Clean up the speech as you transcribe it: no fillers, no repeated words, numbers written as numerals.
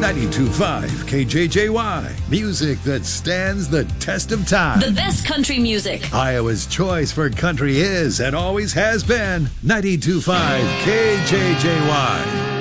92.5 KJJY. Music that stands the test of time. The best country music. Iowa's choice for country is and always has been 92.5 KJJY.